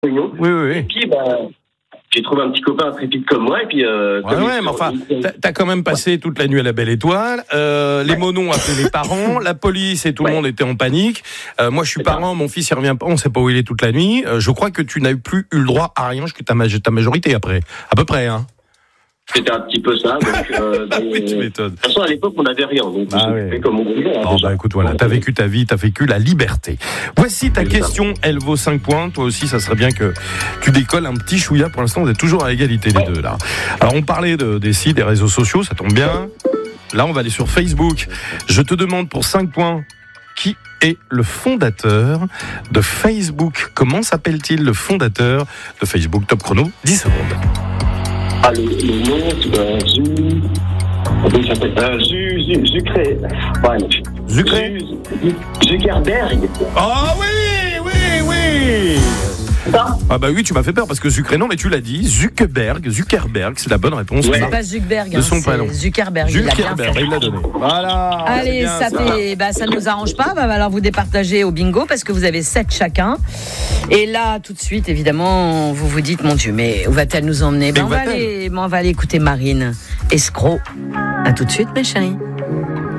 réunion. Oui. Et puis, j'ai trouvé un petit copain intrépide comme moi. Et puis, mais enfin, t'as quand même passé toute la nuit à la Belle Étoile. Les monos ont appelé les parents, la police et tout le monde était en panique. Moi, je suis parent, mon fils il revient pas, on sait pas où il est toute la nuit. Je crois que tu n'as plus eu le droit à rien jusqu'à ta majorité après, à peu près, hein. C'était un petit peu ça. Donc, oui, tu m'étonnes. De toute façon, à l'époque, on n'avait rien. Donc, fait comme on voulait. Écoute, voilà, t'as vécu ta vie, t'as vécu la liberté. Voici ta question, elle vaut 5 points. Toi aussi, ça serait bien que tu décolles un petit chouïa. Pour l'instant, vous êtes toujours à égalité, les deux, là. Alors, on parlait des sites, des réseaux sociaux, ça tombe bien. Là, on va aller sur Facebook. Je te demande pour 5 points, qui est le fondateur de Facebook? Comment s'appelle-t-il, le fondateur de Facebook? Top chrono, 10 secondes. Le nom, il s'appelle Zuckerberg. Ah oui. Ah bah oui, tu m'as fait peur parce que Zucré, non mais tu l'as dit, Zuckerberg, c'est la bonne réponse. C'est pas Zuckerberg, c'est Zuckerberg, il l'a donné. Voilà. Allez, ça nous arrange pas, va falloir vous départager au bingo parce que vous avez 7 chacun. Et là, tout de suite, évidemment, vous vous dites, mon Dieu, mais où va-t-elle nous emmener? On va aller écouter Marine, escroc. À tout de suite, mes chéris.